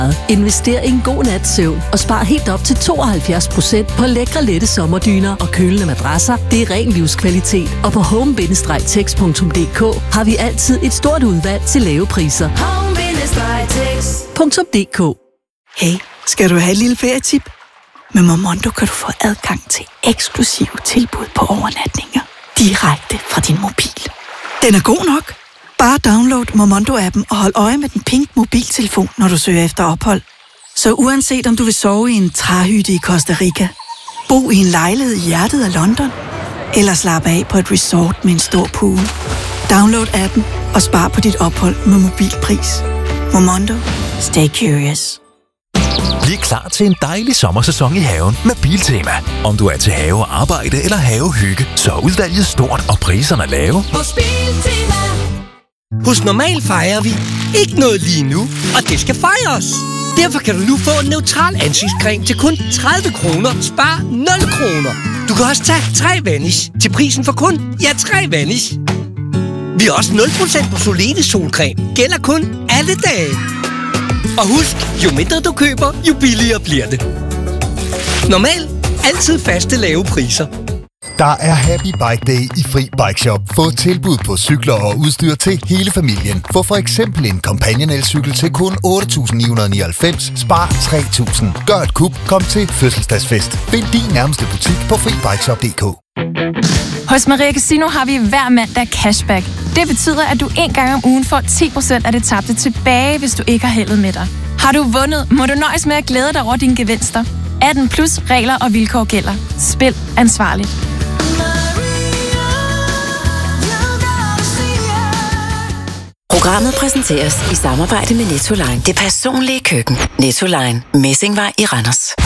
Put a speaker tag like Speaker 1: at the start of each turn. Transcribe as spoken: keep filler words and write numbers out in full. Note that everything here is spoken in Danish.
Speaker 1: Invester i en god nats søvn og spar helt op til tooghalvfjerds procent på lækre, lette sommerdyner og kølende madrasser. Det er ren livskvalitet. Og på home bindestreg tex punktum d k har vi altid et stort udvalg til lave priser. home bindestreg tex punktum d k.
Speaker 2: Hey, skal du have et lille ferietip? Med Momondo kan du få adgang til eksklusive tilbud på overnatninger direkte fra din mobil. Den er god nok. Bare download Momondo-appen og hold øje med den pink mobiltelefon, når du søger efter ophold. Så uanset om du vil sove i en træhytte i Costa Rica, bo i en lejlighed i hjertet af London, eller slappe af på et resort med en stor pool, download appen og spar på dit ophold med mobilpris. Momondo. Stay curious.
Speaker 3: Bliv klar til en dejlig sommersæson i haven med Biltema. Om du er til havearbejde eller havehygge, så er udvalget stort og priserne lave.
Speaker 4: Hos Biltema. Hos Normal fejrer vi ikke noget lige nu, og det skal fejres. Derfor kan du nu få en neutral ansigtscreme til kun tredive kroner. Spar nul kroner. Du kan også tage tre Vanish til prisen for kun, ja, tre Vanish. Vi har også nul procent på Solene solcreme. Gælder kun alle dage. Og husk, jo mindre du køber, jo billigere bliver det. Normal. Altid faste lave priser.
Speaker 5: Der er Happy Bike Day i Fri Bike Shop. Få tilbud på cykler og udstyr til hele familien. Få for eksempel en Companion elcykel til kun otte tusind ni hundrede nioghalvfems. Spar tre tusind. Gør et kup. Kom til fødselsdagsfest. Find din nærmeste butik på fri bike shop punktum d k.
Speaker 6: Hos Maria Casino har vi hver mandag cashback. Det betyder, at du en gang om ugen får ti procent af det tabte tilbage, hvis du ikke har heldet med dig. Har du vundet, må du nøjes med at glæde dig over dine gevinster. atten plus regler og vilkår gælder. Spil ansvarligt.
Speaker 7: Programmet præsenteres i samarbejde med Nettoline. Det personlige køkken. Nettoline. Messingvej i Randers.